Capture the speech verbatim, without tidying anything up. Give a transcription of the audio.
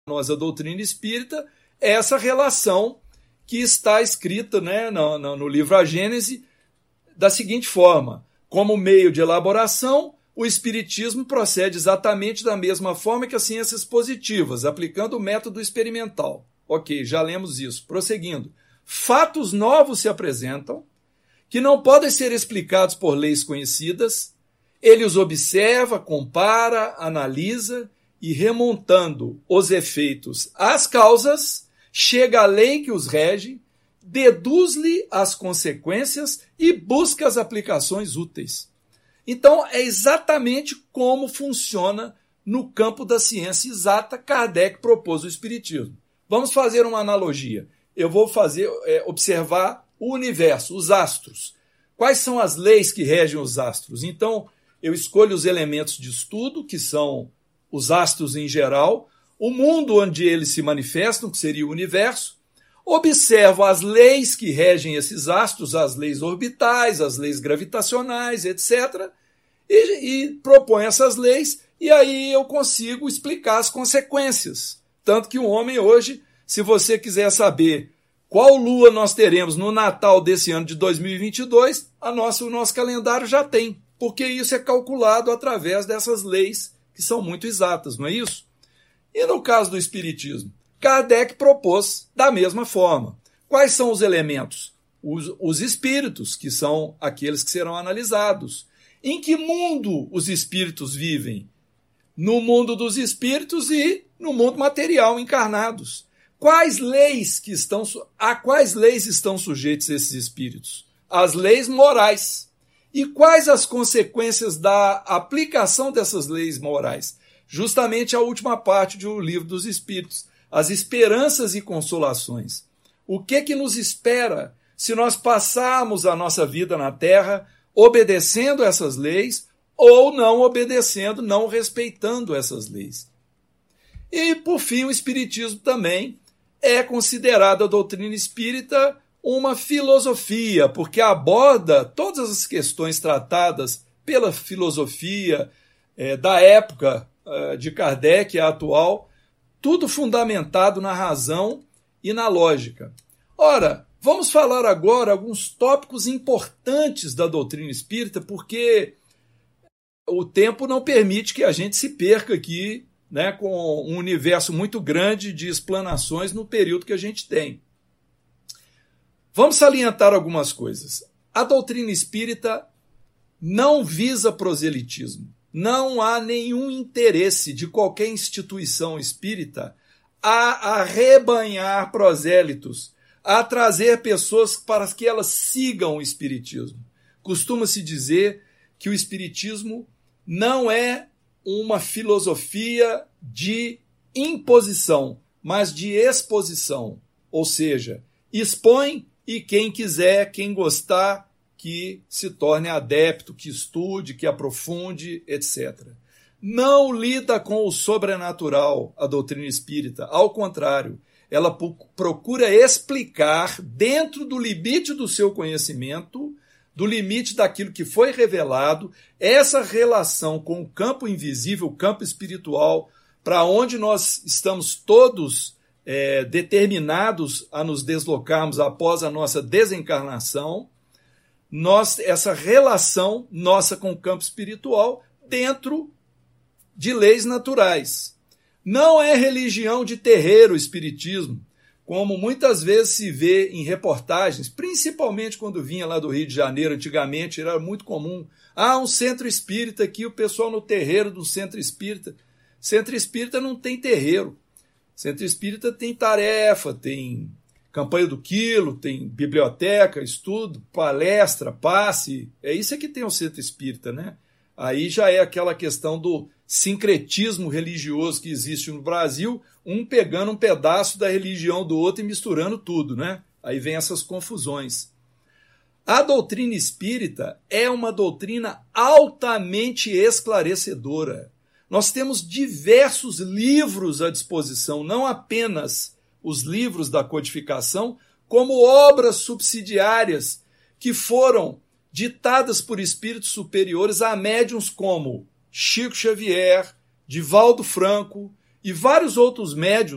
nós a doutrina espírita é essa relação que está escrita, né, no, no, no livro A Gênese, da seguinte forma: como meio de elaboração, o espiritismo procede exatamente da mesma forma que as ciências positivas, aplicando o método experimental. Ok, já lemos isso. Prosseguindo. Fatos novos se apresentam, que não podem ser explicados por leis conhecidas. Ele os observa, compara, analisa e, remontando os efeitos às causas, chega à lei que os rege, deduz-lhe as consequências e busca as aplicações úteis. Então, é exatamente como funciona no campo da ciência exata. Kardec propôs o espiritismo. Vamos fazer uma analogia. Eu vou fazer, é, observar o universo, os astros. Quais são as leis que regem os astros? Então, eu escolho os elementos de estudo, que são os astros em geral, o mundo onde eles se manifestam, que seria o universo, observo as leis que regem esses astros, as leis orbitais, as leis gravitacionais, etcétera, e, e proponho essas leis, e aí eu consigo explicar as consequências. Tanto que o homem hoje, se você quiser saber qual lua nós teremos no Natal desse ano de dois mil e vinte e dois, a nossa, o nosso calendário já tem, porque isso é calculado através dessas leis que são muito exatas, não é isso? E no caso do espiritismo, Kardec propôs da mesma forma. Quais são os elementos? Os, os espíritos, que são aqueles que serão analisados. Em que mundo os espíritos vivem? No mundo dos espíritos e no mundo material, encarnados. Quais leis que estão, a quais leis estão sujeitos esses espíritos? As leis morais. E quais as consequências da aplicação dessas leis morais? Justamente a última parte do Livro dos Espíritos. As esperanças e consolações. O que que nos espera se nós passarmos a nossa vida na Terra obedecendo essas leis ou não obedecendo, não respeitando essas leis? E, por fim, o Espiritismo também é considerado, a doutrina espírita, uma filosofia, porque aborda todas as questões tratadas pela filosofia é, da época é, de Kardec, a atual, tudo fundamentado na razão e na lógica. Ora, vamos falar agora alguns tópicos importantes da doutrina espírita, porque o tempo não permite que a gente se perca aqui, né, com um universo muito grande de explanações no período que a gente tem. Vamos salientar algumas coisas. A doutrina espírita não visa proselitismo. Não há nenhum interesse de qualquer instituição espírita a arrebanhar prosélitos, a trazer pessoas para que elas sigam o espiritismo. Costuma-se dizer que o espiritismo não é uma filosofia de imposição, mas de exposição. Ou seja, expõe e quem quiser, quem gostar, que se torne adepto, que estude, que aprofunde, etcétera. Não lida com o sobrenatural a doutrina espírita. Ao contrário, ela procura explicar, dentro do limite do seu conhecimento, do limite daquilo que foi revelado, essa relação com o campo invisível, o campo espiritual, para onde nós estamos todos é, determinados a nos deslocarmos após a nossa desencarnação, nós, essa relação nossa com o campo espiritual dentro de leis naturais. Não é religião de terreiro o espiritismo, como muitas vezes se vê em reportagens, principalmente quando vinha lá do Rio de Janeiro, antigamente era muito comum. Ah, um centro espírita aqui, o pessoal no terreiro do centro espírita. Centro espírita não tem terreiro. Centro espírita tem tarefa, tem campanha do quilo, tem biblioteca, estudo, palestra, passe. É isso que tem o centro espírita, né? Aí já é aquela questão do sincretismo religioso que existe no Brasil, um pegando um pedaço da religião do outro e misturando tudo, né? Aí vem essas confusões. A doutrina espírita é uma doutrina altamente esclarecedora. Nós temos diversos livros à disposição, não apenas os livros da codificação, como obras subsidiárias que foram ditadas por espíritos superiores a médiuns como Chico Xavier, Divaldo Franco e vários outros médiuns